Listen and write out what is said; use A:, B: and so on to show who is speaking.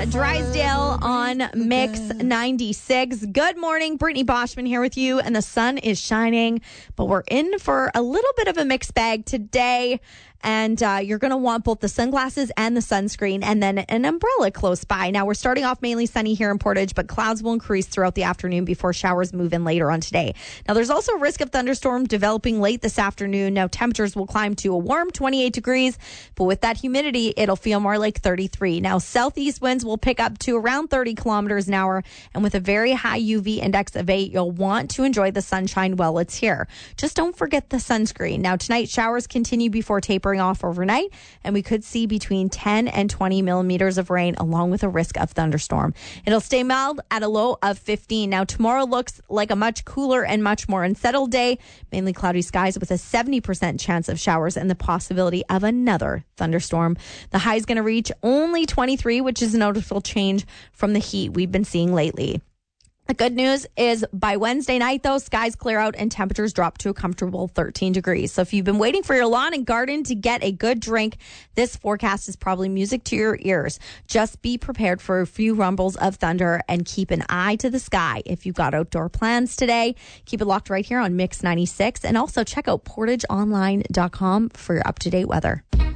A: Drysdale on Mix 96. Good morning. Brittany Boschman here with you, and the sun is shining, but we're in for a little bit of a mixed bag today. And you're going to want both the sunglasses and the sunscreen and then an umbrella close by. Now, we're starting off mainly sunny here in Portage, but clouds will increase throughout the afternoon before showers move in later on today. Now, there's also a risk of thunderstorm developing late this afternoon. Now, temperatures will climb to a warm 28 degrees, but with that humidity, it'll feel more like 33. Now, southeast winds will pick up to around 30 kilometers an hour, and with a very high UV index of 8, you'll want to enjoy the sunshine while it's here. Just don't forget the sunscreen. Now, tonight, showers continue before tapering off overnight, and we could see between 10 and 20 millimeters of rain along with a risk of thunderstorm. It'll stay mild at a low of 15. Now, tomorrow looks like a much cooler and much more unsettled day, mainly cloudy skies with a 70% chance of showers and the possibility of another thunderstorm. The high is going to reach only 23, which is a noticeable change from the heat we've been seeing lately. The good news is by Wednesday night, though, skies clear out and temperatures drop to a comfortable 13 degrees. So if you've been waiting for your lawn and garden to get a good drink, this forecast is probably music to your ears. Just be prepared for a few rumbles of thunder and keep an eye to the sky. If you've got outdoor plans today, keep it locked right here on Mix 96. And also check out portageonline.com for your up-to-date weather.